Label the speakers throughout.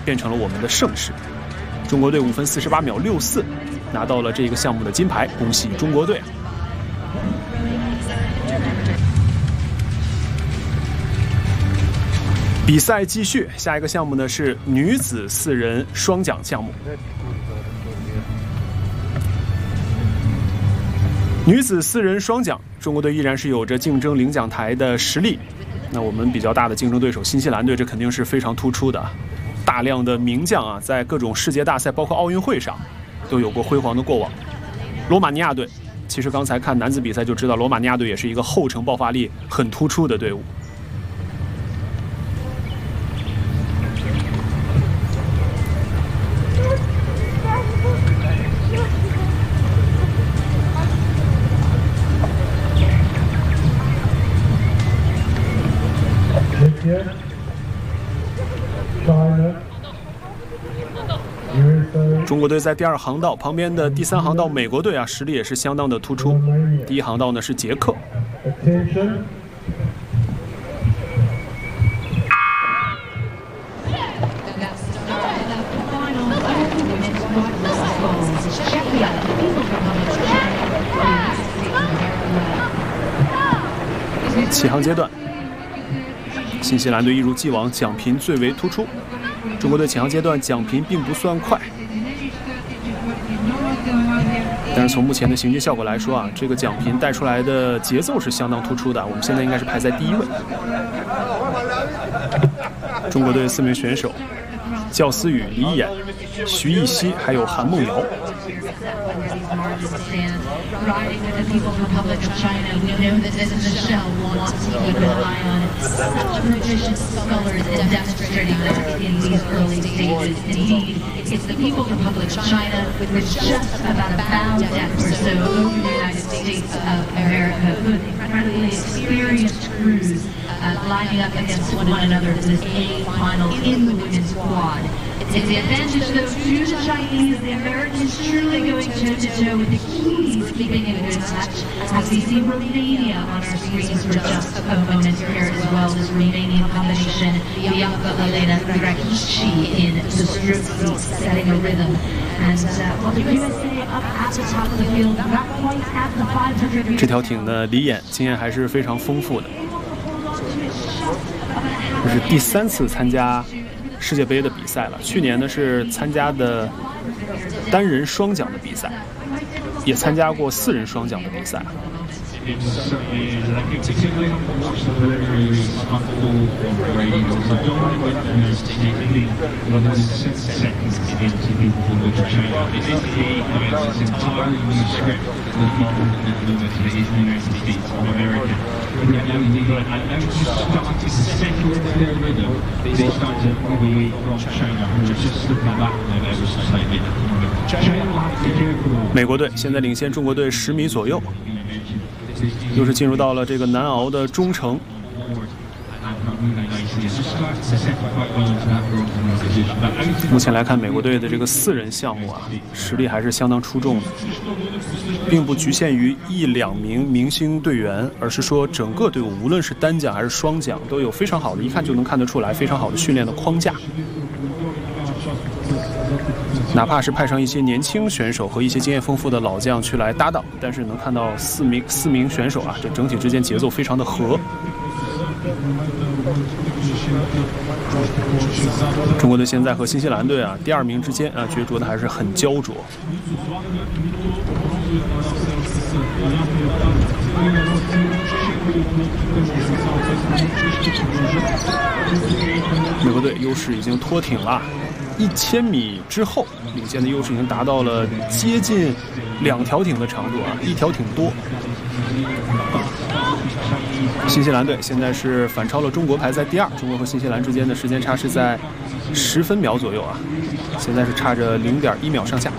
Speaker 1: 变成了我们的盛世。中国队5分48秒64拿到了这个项目的金牌，恭喜中国队！比赛继续，下一个项目呢是女子4人双桨项目。女子4人双桨，中国队依然是有着竞争领奖台的实力。那我们比较大的竞争对手新西兰队，这肯定是非常突出的。大量的名将啊，在各种世界大赛，包括奥运会上，都有过辉煌的过往。罗马尼亚队，其实刚才看男子比赛就知道，罗马尼亚队也是一个后程爆发力很突出的队伍。中国队在第2航道旁边的第3航道，美国队啊，实力也是相当的突出。第1航道呢是捷克。起航阶段，新西兰队一如既往奖品最为突出。中国队起航阶段奖品并不算快。但是从目前的行进效果来说啊，这个奖品带出来的节奏是相当突出的。我们现在应该是排在第1位。中国队4名选手：教思雨、李演、徐艺熙，还有韩梦瑶。
Speaker 2: It's the People's Republic of China with just about a bow depth or so over the United States of America, with incredibly experienced crews lining up against one another in this A final in the women's quad. It's the advantage, though, to the Chinese. The Americans truly going toe-to-toe with the Kiwis keeping in good touch, as we see Romania on our screens for just a moment here, as well as Romanian combination Bianca Elena Dragici in the stroke seat, setting a rhythm. And well, the USA up at the top of the field, not quite at the 500 meters.
Speaker 1: 这条艇呢，李演经验还是非常丰富的。这是第3次参加世界杯的比赛了，去年呢是参加的单人双桨的比赛，也参加过4人双桨的比赛。美国队现在领先中国队10米左右，又是进入到了这个难熬的中程。目前来看，美国队的这个4人项目啊，实力还是相当出众的，并不局限于1、2名明星队员，而是说整个队伍无论是单桨还是双桨，都有非常好的，一看就能看得出来非常好的训练的框架。哪怕是派上一些年轻选手和一些经验丰富的老将去来搭档，但是能看到四名选手啊，这整体之间节奏非常的合。中国队现在和新西兰队啊第2名之间啊角逐的还是很焦灼。美国队优势已经拖挺了，1000米之后领先的优势已经达到了接近2条艇的长度啊，1条艇多。新西兰队现在是反超了中国，排在第2。中国和新西兰之间的时间差是在10分秒左右啊，现在是差着0.1秒上下。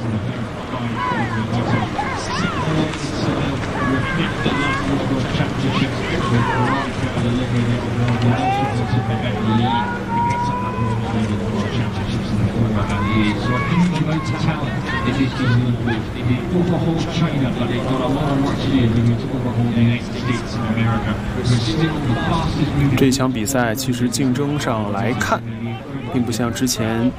Speaker 1: 这场比赛其实竞争上来看，并不像之前